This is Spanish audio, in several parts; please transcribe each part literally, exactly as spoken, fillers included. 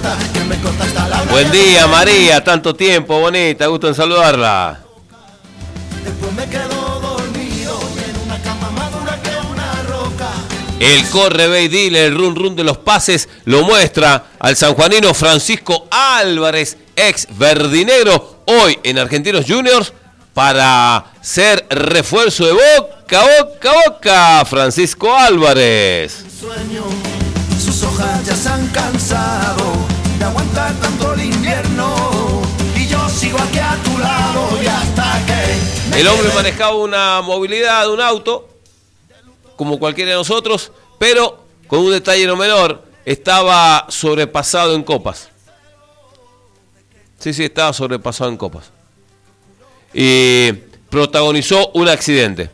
Buen día, María, tanto tiempo, bonita, gusto en saludarla. Después me quedo dormido en una cama más dura que una roca. El corre, ve y dile, el run run de los pases lo muestra al sanjuanino Francisco Álvarez, ex verdinegro, hoy en Argentinos Juniors, para ser refuerzo de Boca, Boca, Boca, Francisco Álvarez. Sueño, sus hojas ya se han cansado de aguantar tanto el invierno y yo sigo aquí a tu lado y hasta que me El hombre quede... manejaba una movilidad, un auto, como cualquiera de nosotros, pero con un detalle no menor, estaba sobrepasado en copas. Sí, sí, estaba sobrepasado en copas. Y protagonizó un accidente.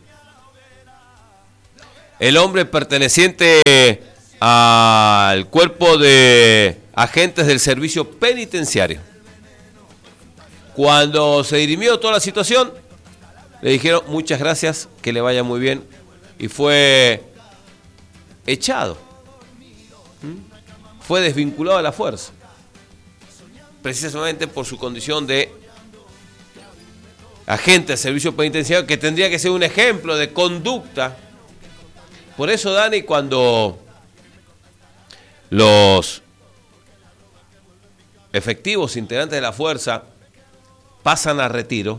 El hombre perteneciente al cuerpo de agentes del servicio penitenciario. Cuando se dirimió toda la situación, le dijeron muchas gracias, que le vaya muy bien, y fue echado. ¿Mm? Fue desvinculado de la fuerza, precisamente por su condición de agente de servicio penitenciario, que tendría que ser un ejemplo de conducta. Por eso, Dani, cuando los efectivos integrantes de la fuerza pasan a retiro,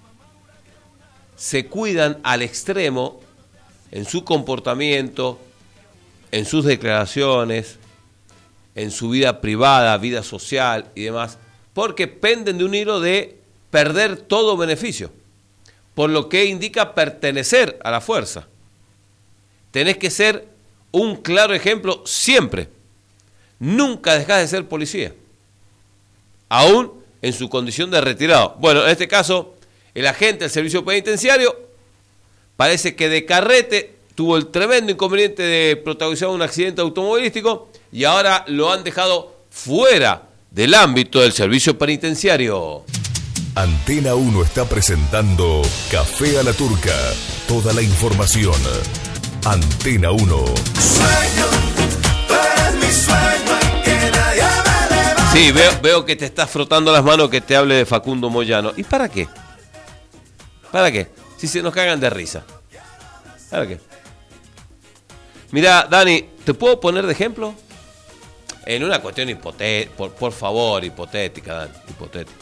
se cuidan al extremo en su comportamiento, en sus declaraciones, en su vida privada, vida social y demás, porque penden de un hilo de perder todo beneficio, por lo que indica pertenecer a la fuerza. Tenés que ser un claro ejemplo siempre. Nunca dejás de ser policía, aún en su condición de retirado. Bueno, en este caso, el agente del servicio penitenciario parece que de carrete tuvo el tremendo inconveniente de protagonizar un accidente automovilístico y ahora lo han dejado fuera del ámbito del servicio penitenciario. Antena uno está presentando Café a la Turca. Toda la información. Antena uno. Sueño, tú eres mi sueño, que nadie me levante. Sí, veo, veo que te estás frotando las manos que te hable de Facundo Moyano. ¿Y para qué? ¿Para qué? Si se nos cagan de risa. ¿Para qué? Mira, Dani, ¿te puedo poner de ejemplo? En una cuestión hipotética, por, por favor, hipotética, Dani, hipotética.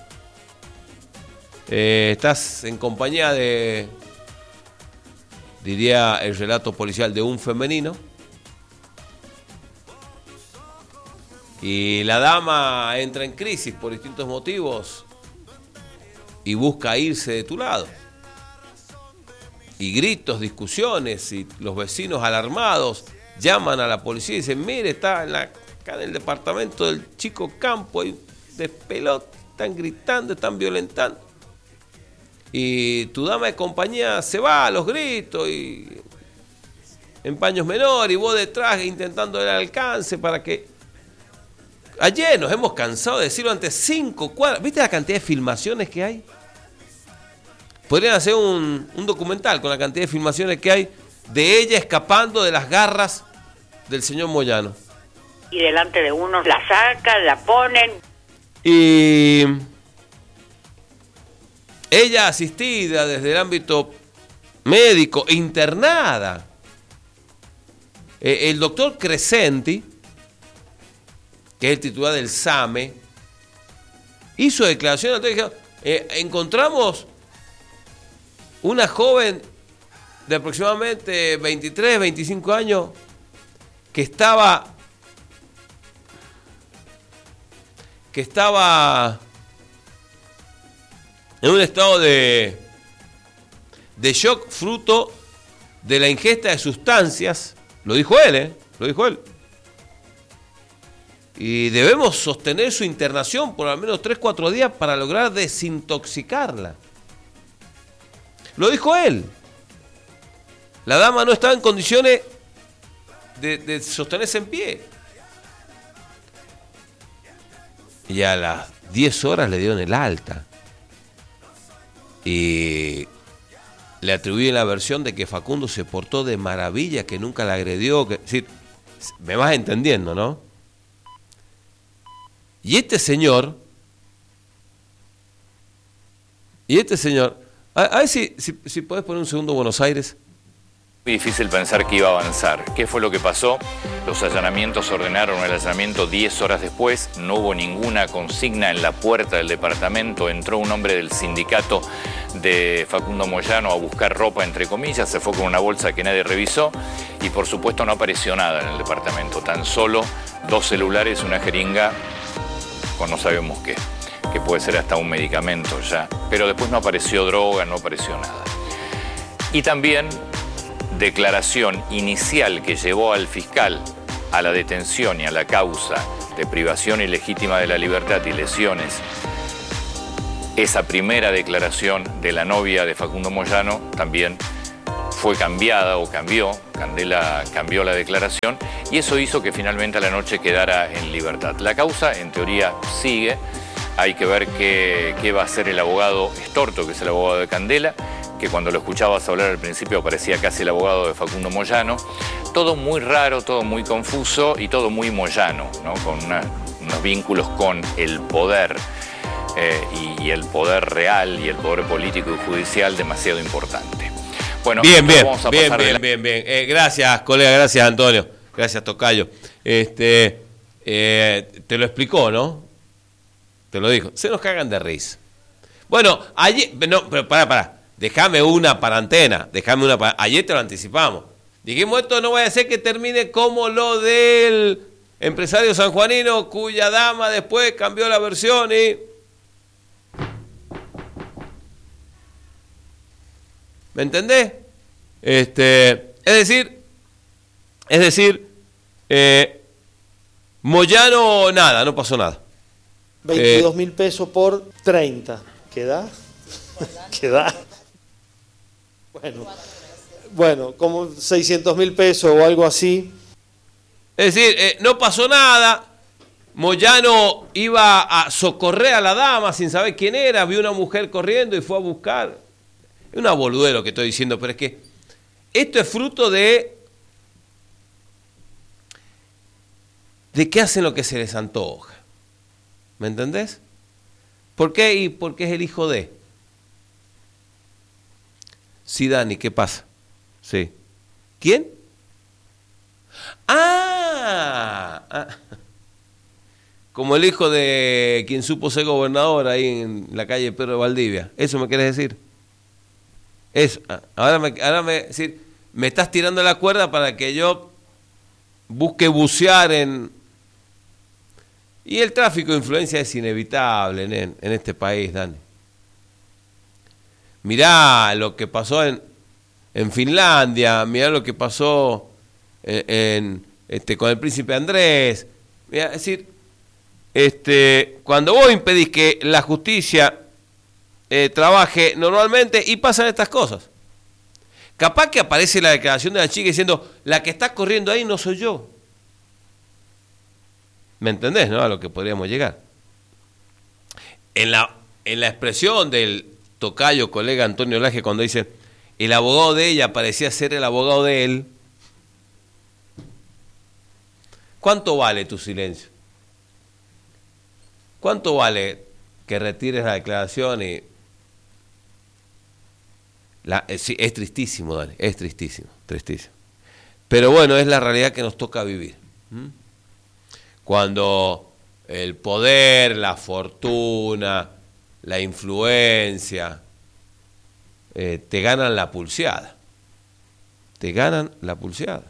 Eh, estás en compañía de, diría el relato policial, de un femenino. Y la dama entra en crisis por distintos motivos y busca irse de tu lado. Y gritos, discusiones, y los vecinos alarmados llaman a la policía y dicen, mire, está en la, acá en el departamento del Chico Campo, hay despelote, están gritando, están violentando. Y tu dama de compañía se va a los gritos y en paños menores y vos detrás intentando el alcance para que... Ayer nos hemos cansado de decirlo ante cinco cuadras. ¿Viste la cantidad de filmaciones que hay? Podrían hacer un, un documental con la cantidad de filmaciones que hay de ella escapando de las garras del señor Moyano. Y delante de uno la sacan, la ponen. Y... ella asistida desde el ámbito médico, internada. Eh, el doctor Crescenti, que es el titular del SAME, hizo declaración. Entonces, eh, encontramos una joven de aproximadamente veintitrés, veinticinco años que estaba que estaba en un estado de, de shock fruto de la ingesta de sustancias. Lo dijo él, ¿eh? Lo dijo él. Y debemos sostener su internación por al menos tres, cuatro días para lograr desintoxicarla. Lo dijo él. La dama no estaba en condiciones de, de sostenerse en pie. Y a las diez horas le dieron el alta. Y le atribuyen la versión de que Facundo se portó de maravilla, que nunca la agredió. Que, es decir, me vas entendiendo, ¿no? Y este señor, y este señor, a, a ver si, si, si podés poner un segundo Buenos Aires. Muy difícil pensar que iba a avanzar. ¿Qué fue lo que pasó? Los allanamientos ordenaron el allanamiento diez horas después, no hubo ninguna consigna en la puerta del departamento, entró un hombre del sindicato de Facundo Moyano a buscar ropa, entre comillas, se fue con una bolsa que nadie revisó y por supuesto no apareció nada en el departamento, tan solo dos celulares, una jeringa con no sabemos qué, que puede ser hasta un medicamento ya, pero después no apareció droga, no apareció nada. Y también declaración inicial que llevó al fiscal a la detención y a la causa de privación ilegítima de la libertad y lesiones. Esa primera declaración de la novia de Facundo Moyano también fue cambiada o cambió, Candela cambió la declaración y eso hizo que finalmente a la noche quedara en libertad. La causa en teoría sigue, hay que ver qué, qué va a hacer el abogado Estorto, que es el abogado de Candela, que cuando lo escuchabas hablar al principio parecía casi el abogado de Facundo Moyano. Todo muy raro, todo muy confuso y todo muy moyano, ¿no? Con una, unos vínculos con el poder eh, y, y el poder real y el poder político y judicial demasiado importante. Bueno, bien, bien, vamos a bien, pasar bien, la... bien, bien. Eh, gracias, colega, gracias, Antonio. Gracias, Tocayo. Este, eh, te lo explicó, ¿no? Te lo dijo. Se nos cagan de risa. Bueno, ayer, no, pero pará, pará. Déjame una para antena, déjame una para... Ayer te lo anticipamos. Dijimos, esto no vaya a ser que termine como lo del empresario sanjuanino, cuya dama después cambió la versión y... ¿Me entendés? Este, es decir, es decir, eh, Moyano, nada, no pasó nada. veintidós mil pesos por treinta. ¿Qué da? ¿Qué da? Bueno, bueno, como seiscientos mil pesos o algo así. Es decir, eh, no pasó nada. Moyano iba a socorrer a la dama sin saber quién era. Vio una mujer corriendo y fue a buscar. Es una boludez lo que estoy diciendo, pero es que esto es fruto de de que hacen lo que se les antoja. ¿Me entendés? ¿Por qué? Y porque es el hijo de... Sí, Dani, ¿qué pasa? Sí. ¿Quién? Ah, ah, como el hijo de quien supo ser gobernador ahí en la calle Pedro de Valdivia. ¿Eso me quieres decir? Eso. Ahora me, ahora me, decir, me estás tirando la cuerda para que yo busque bucear en... Y el tráfico de influencia es inevitable en, en este país, Dani. Mirá lo que pasó en, en Finlandia, mirá lo que pasó en, en, este, con el príncipe Andrés. Mirá, es decir, este, cuando vos impedís que la justicia eh, trabaje normalmente y pasan estas cosas. Capaz que aparece la declaración de la chica diciendo, la que está corriendo ahí no soy yo. ¿Me entendés, no? A lo que podríamos llegar. En la, en la expresión del tocayo, colega Antonio Laje, cuando dice, el abogado de ella parecía ser el abogado de él. ¿Cuánto vale tu silencio? ¿Cuánto vale que retires la declaración? Y la, es, es tristísimo, Dani, es tristísimo, tristísimo. Pero bueno, es la realidad que nos toca vivir. ¿Mm? Cuando el poder, la fortuna, la influencia, eh, te ganan la pulseada. Te ganan la pulseada.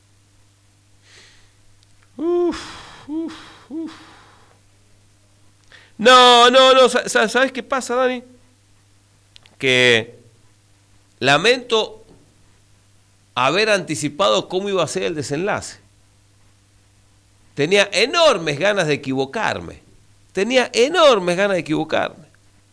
Uf, uf, uf. No, no, no, ¿sabes qué pasa, Dani? Que lamento haber anticipado cómo iba a ser el desenlace. Tenía enormes ganas de equivocarme. Tenía enormes ganas de equivocarme.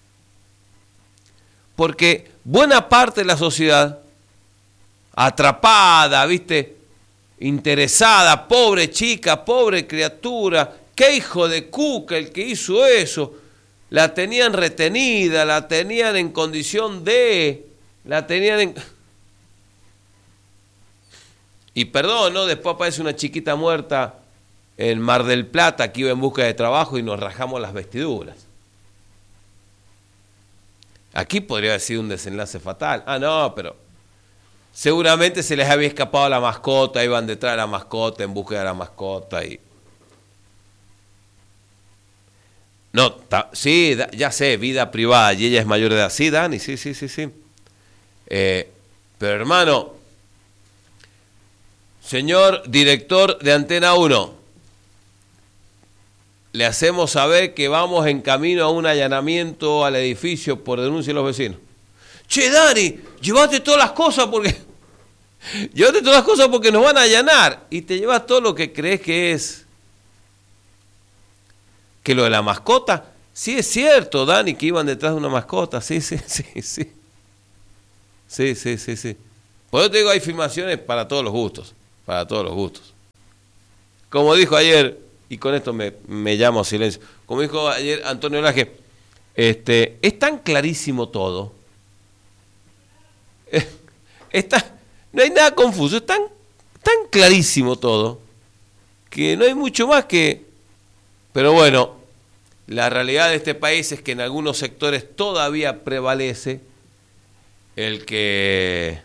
Porque buena parte de la sociedad, atrapada, ¿viste? Interesada, pobre chica, pobre criatura, qué hijo de cuca el que hizo eso. La tenían retenida, la tenían en condición de... La tenían en... Y perdón, ¿no? Después aparece una chiquita muerta en Mar del Plata, que iba en busca de trabajo y nos rajamos las vestiduras. Aquí podría haber sido un desenlace fatal. Ah, no, pero seguramente se les había escapado la mascota, iban detrás de la mascota, en busca de la mascota y... No, ta, sí, da, ya sé, vida privada, y ella es mayor de edad. Sí, Dani, sí, sí, sí, sí. Eh, pero hermano, señor director de Antena uno, le hacemos saber que vamos en camino a un allanamiento al edificio por denuncia de los vecinos. Che, Dani, llévate todas las cosas porque... llévate todas las cosas porque nos van a allanar. Y te llevas todo lo que crees que es... Que lo de la mascota, sí es cierto, Dani, que iban detrás de una mascota, sí, sí, sí, sí. Sí, sí, sí, sí. Por eso te digo, hay filmaciones para todos los gustos, para todos los gustos. Como dijo ayer, y con esto me, me llamo a silencio, como dijo ayer Antonio Laje, este, es tan clarísimo todo, está, no hay nada confuso, es tan, tan clarísimo todo, que no hay mucho más que... Pero bueno, la realidad de este país es que en algunos sectores todavía prevalece el que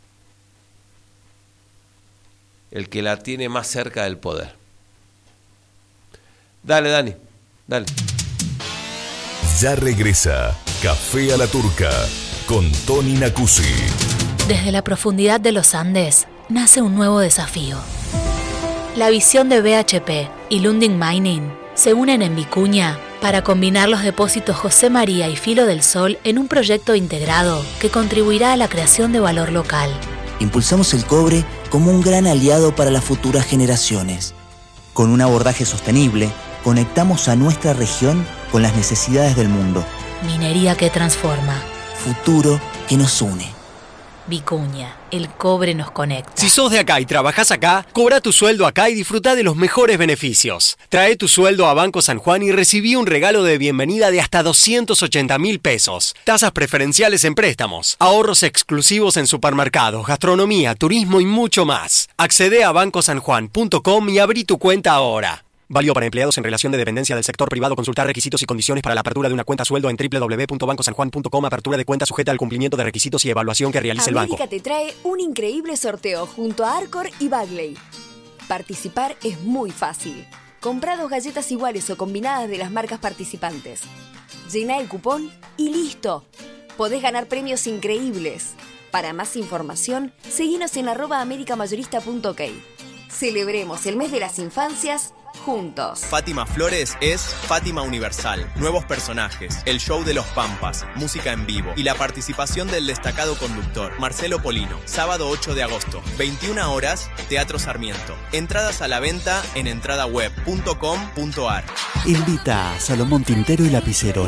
el que la tiene más cerca del poder. Dale, Dani, dale. Ya regresa Café a la Turca con Tony Nacuzzi. Desde la profundidad de los Andes nace un nuevo desafío. La visión de B H P y Lundin Mining se unen en Vicuña para combinar los depósitos José María y Filo del Sol en un proyecto integrado que contribuirá a la creación de valor local. Impulsamos el cobre como un gran aliado para las futuras generaciones. Con un abordaje sostenible, conectamos a nuestra región con las necesidades del mundo. Minería que transforma. Futuro que nos une. Vicuña, el cobre nos conecta. Si sos de acá y trabajás acá, cobra tu sueldo acá y disfruta de los mejores beneficios. Trae tu sueldo a Banco San Juan y recibí un regalo de bienvenida de hasta doscientos ochenta mil pesos. Tasas preferenciales en préstamos, ahorros exclusivos en supermercados, gastronomía, turismo y mucho más. Accede a banco san juan punto com y abrí tu cuenta ahora. Válido para empleados en relación de dependencia del sector privado. Consultar requisitos y condiciones para la apertura de una cuenta sueldo en doble u doble u doble u punto banco san juan punto com. Apertura de cuenta sujeta al cumplimiento de requisitos y evaluación que realice el banco. América te trae un increíble sorteo junto a Arcor y Bagley. Participar es muy fácil. Comprá dos galletas iguales o combinadas de las marcas participantes. Llená el cupón y listo. Podés ganar premios increíbles. Para más información, seguinos en arroba americamayorista punto ok. Celebremos el mes de las infancias juntos. Fátima Flores es Fátima Universal. Nuevos personajes, el show de los Pampas, música en vivo y la participación del destacado conductor Marcelo Polino. Sábado ocho de agosto, veintiuna horas, Teatro Sarmiento. Entradas a la venta en entradaweb punto com punto ar. Invita a Salomón Tintero y Lapicero.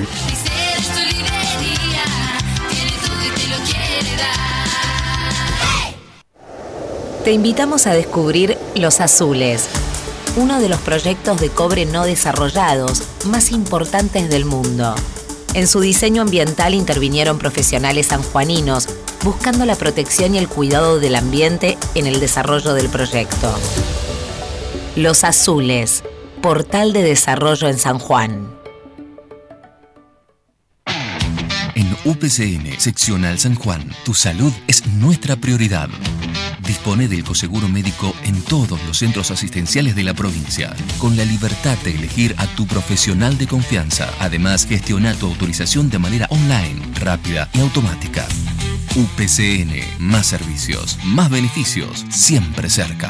Te invitamos a descubrir Los Azules, uno de los proyectos de cobre no desarrollados más importantes del mundo. En su diseño ambiental intervinieron profesionales sanjuaninos buscando la protección y el cuidado del ambiente en el desarrollo del proyecto. Los Azules, portal de desarrollo en San Juan. En U P C N, Seccional San Juan, tu salud es nuestra prioridad. Dispone del coseguro médico en todos los centros asistenciales de la provincia, con la libertad de elegir a tu profesional de confianza. Además, gestiona tu autorización de manera online, rápida y automática. U P C N, más servicios, más beneficios, siempre cerca.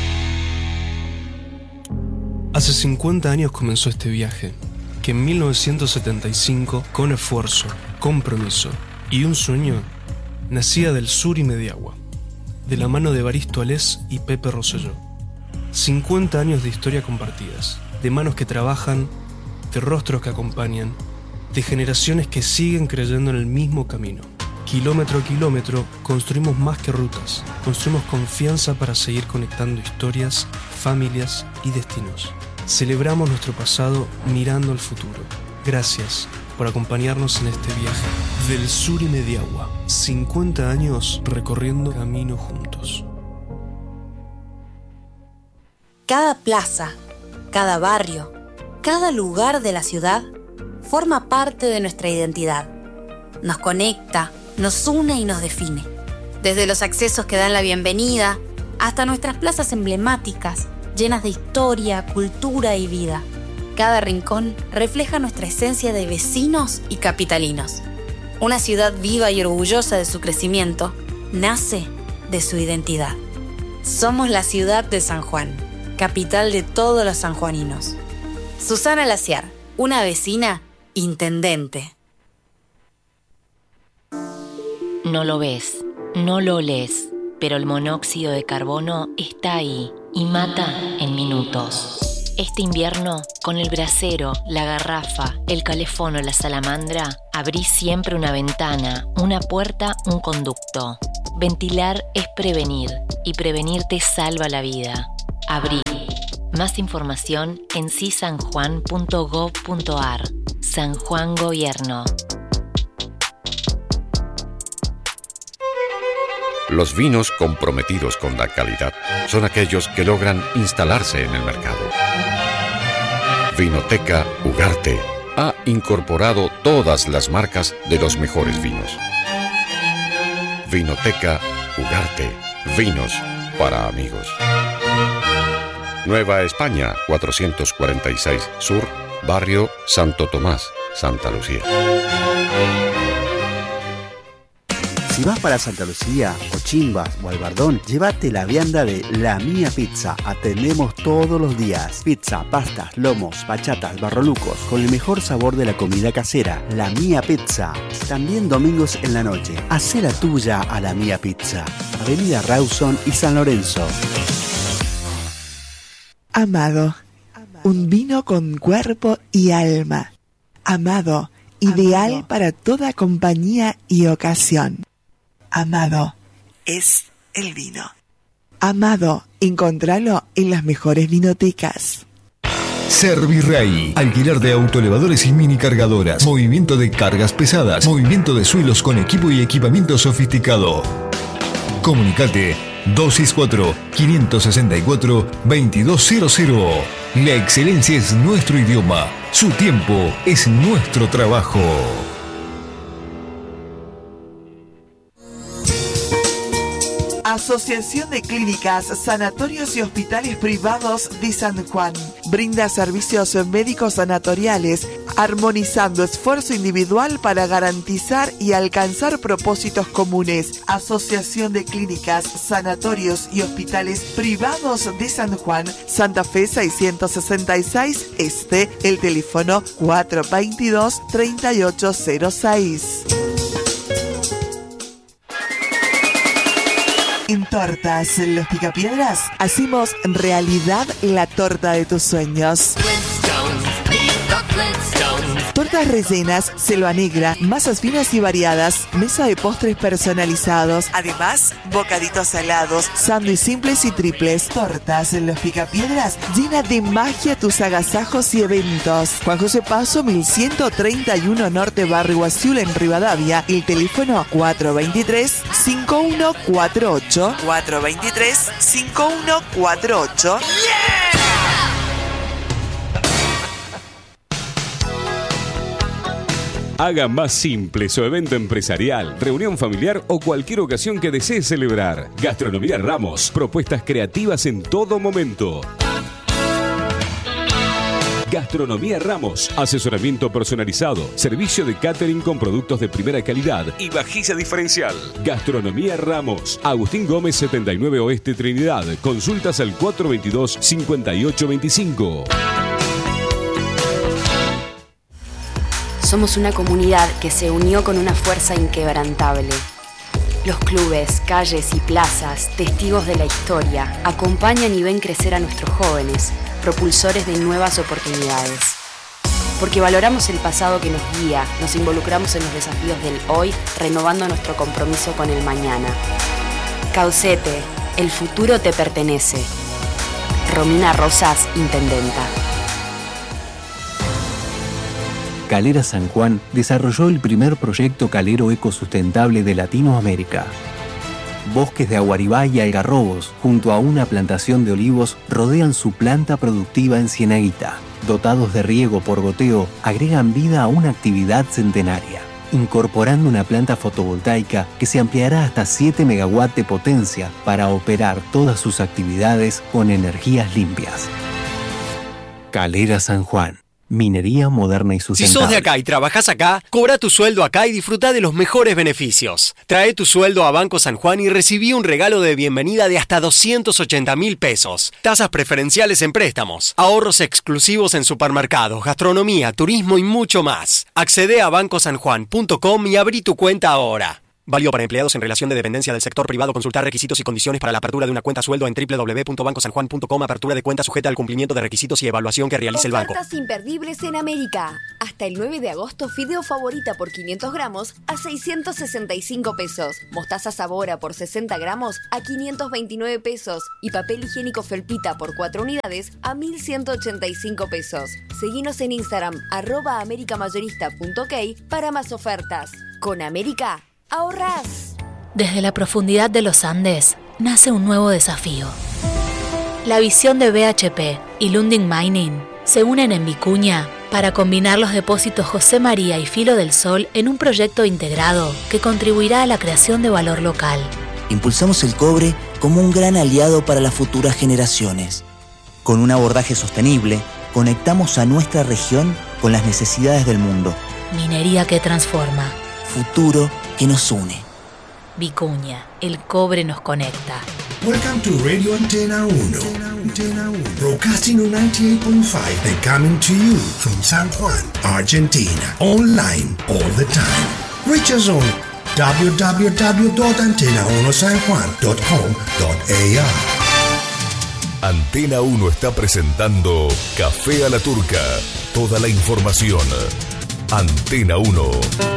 Hace cincuenta años comenzó este viaje, que en mil novecientos setenta y cinco, con esfuerzo, compromiso y un sueño, nacía del Sur y Mediagua, de la mano de Evaristo Alés y Pepe Rosselló. cincuenta años de historia compartidas, de manos que trabajan, de rostros que acompañan, de generaciones que siguen creyendo en el mismo camino. Kilómetro a kilómetro construimos más que rutas, construimos confianza para seguir conectando historias, familias y destinos. Celebramos nuestro pasado mirando al futuro. Gracias por acompañarnos en este viaje. Del Sur y Mediagua, cincuenta años recorriendo camino juntos. Cada plaza, cada barrio, cada lugar de la ciudad forma parte de nuestra identidad. Nos conecta, nos une y nos define. Desde los accesos que dan la bienvenida hasta nuestras plazas emblemáticas, llenas de historia, cultura y vida. Cada rincón refleja nuestra esencia de vecinos y capitalinos. Una ciudad viva y orgullosa de su crecimiento nace de su identidad. Somos la ciudad de San Juan, capital de todos los sanjuaninos. Susana Laciar, una vecina intendente. No lo ves, no lo olés, pero el monóxido de carbono está ahí y mata en minutos. Este invierno, con el brasero, la garrafa, el calefón o la salamandra, abrí siempre una ventana, una puerta, un conducto. Ventilar es prevenir, y prevenir te salva la vida. Abrí. Más información en cisanjuan punto gov punto ar. San Juan Gobierno. Los vinos comprometidos con la calidad son aquellos que logran instalarse en el mercado. Vinoteca Ugarte ha incorporado todas las marcas de los mejores vinos. Vinoteca Ugarte, vinos para amigos. Nueva España, cuatrocientos cuarenta y seis Sur, Barrio Santo Tomás, Santa Lucía. Si vas para Santa Lucía, Cochimbas o Albardón, llévate la vianda de La Mía Pizza. Atendemos todos los días. Pizza, pastas, lomos, bachatas, barrolucos, con el mejor sabor de la comida casera. La Mía Pizza. También domingos en la noche. Hacé la tuya a La Mía Pizza. Avenida Rawson y San Lorenzo. Amado, un vino con cuerpo y alma. Amado, ideal Amado. Para toda compañía y ocasión. Amado es el vino. Amado, encontralo en las mejores vinotecas. Servirrey, alquiler de autoelevadores y mini cargadoras, movimiento de cargas pesadas, movimiento de suelos con equipo y equipamiento sofisticado. Comunicate dos seis cuatro, cinco seis cuatro, dos dos cero cero. La excelencia es nuestro idioma, su tiempo es nuestro trabajo. Asociación de Clínicas, Sanatorios y Hospitales Privados de San Juan. Brinda servicios médicos sanatoriales, armonizando esfuerzo individual para garantizar y alcanzar propósitos comunes. Asociación de Clínicas, Sanatorios y Hospitales Privados de San Juan, Santa Fe seiscientos sesenta y seis Este, el teléfono cuatro veintidós, treinta y ocho cero seis. En Tortas Los Picapiedras hacemos realidad la torta de tus sueños. Tortas rellenas, selva negra, masas finas y variadas, mesa de postres personalizados, además bocaditos salados, sándwiches simples y triples. Tortas Los Picapiedras llena de magia tus agasajos y eventos. Juan José Paso mil ciento treinta y uno Norte, Barrio Azul en Rivadavia. El teléfono cuatro veintitrés, cincuenta y uno cuarenta y ocho. cuatro veintitrés, cincuenta y uno cuarenta y ocho. ¡Yeah! Haga más simple su evento empresarial, reunión familiar o cualquier ocasión que desee celebrar. Gastronomía Ramos, propuestas creativas en todo momento. Gastronomía Ramos, asesoramiento personalizado, servicio de catering con productos de primera calidad y vajilla diferencial. Gastronomía Ramos, Agustín Gómez setenta y nueve Oeste Trinidad. Consultas al cuatro veintidós, cincuenta y ocho veinticinco. Somos una comunidad que se unió con una fuerza inquebrantable. Los clubes, calles y plazas, testigos de la historia, acompañan y ven crecer a nuestros jóvenes, propulsores de nuevas oportunidades. Porque valoramos el pasado que nos guía, nos involucramos en los desafíos del hoy, renovando nuestro compromiso con el mañana. Caucete, el futuro te pertenece. Romina Rosas, Intendenta. Calera San Juan desarrolló el primer proyecto calero ecosustentable de Latinoamérica. bosques de aguaribá y algarrobos, junto a una plantación de olivos, rodean su planta productiva en Cienaguita. Dotados de riego por goteo, agregan vida a una actividad centenaria, incorporando una planta fotovoltaica que se ampliará hasta siete megawatts de potencia para operar todas sus actividades con energías limpias. Calera San Juan. Minería moderna y sustentable. Si sos de acá y trabajás acá, cobra tu sueldo acá y disfruta de los mejores beneficios. Trae tu sueldo a Banco San Juan y recibí un regalo de bienvenida de hasta doscientos ochenta mil pesos. Tasas preferenciales en préstamos, ahorros exclusivos en supermercados, gastronomía, turismo y mucho más. Accede a banco san juan punto com y abrí tu cuenta ahora. Válido para empleados en relación de dependencia del sector privado. Consultar requisitos y condiciones para la apertura de una cuenta sueldo en doble u doble u doble u punto banco san juan punto com. Apertura de cuenta sujeta al cumplimiento de requisitos y evaluación que realice el banco. Ofertas imperdibles en América. Hasta el nueve de agosto, fideo favorita por quinientos gramos a seiscientos sesenta y cinco pesos. Mostaza Sabora por sesenta gramos a quinientos veintinueve pesos. Y papel higiénico Felpita por cuatro unidades a mil ciento ochenta y cinco pesos. Seguinos en Instagram, arroba americamayorista punto ok para más ofertas. Con América, ahorrás. Desde la profundidad de los Andes nace un nuevo desafío. La visión de B H P y Lundin Mining se unen en Vicuña para combinar los depósitos José María y Filo del Sol en un proyecto integrado que contribuirá a la creación de valor local. Impulsamos el cobre como un gran aliado para las futuras generaciones. Con un abordaje sostenible, conectamos a nuestra región con las necesidades del mundo. Minería que transforma. Futuro que nos une. Vicuña, el cobre nos conecta. Welcome to Radio Antena uno. Broadcasting on ninety-eight point five and coming to you from San Juan, Argentina. Online all the time. Reach us on w w w punto antena uno san juan punto com punto a r. Antena uno está presentando Café a la Turca. Toda la información. Antena uno.